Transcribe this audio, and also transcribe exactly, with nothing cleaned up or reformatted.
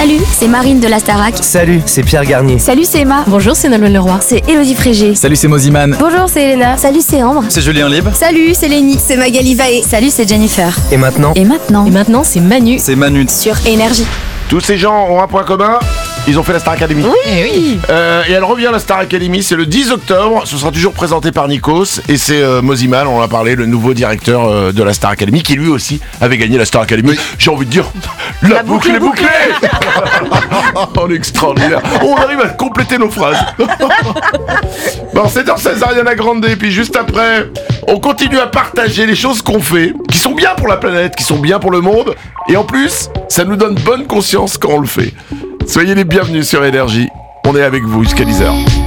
Salut, c'est Marine de la Starac. Salut, c'est Pierre Garnier. Salut, c'est Emma. Bonjour, c'est Nolwenn Leroy. C'est Élodie Frégé. Salut, c'est Moziman. Bonjour, c'est Elena. Salut, c'est Ambre. C'est Julien Libre. Salut, c'est Lénie. C'est Magali Vaé. Salut, c'est Jennifer. Et maintenant Et maintenant Et maintenant, c'est Manu. C'est Manu. sur Énergie. Tous ces gens ont un point commun, ils ont fait la Star Academy. Eh oui. Euh, et elle revient, la Star Academy, c'est le dix octobre, ce sera toujours présenté par Nikos, et c'est euh, Moziman, on en a parlé, le nouveau directeur euh, de la Star Academy, qui lui aussi avait gagné la Star Academy. J'ai envie de dire, la, boucle est bouclée. On est extraordinaire. On arrive à compléter nos phrases. Bon, sept heures seize, Ariana Grande, et puis juste après, on continue à partager les choses qu'on fait, qui sont bien pour la planète, qui sont bien pour le monde, et en plus, ça nous donne bonne conscience quand on le fait. Soyez les bienvenus sur Énergie, on est avec vous jusqu'à dix heures.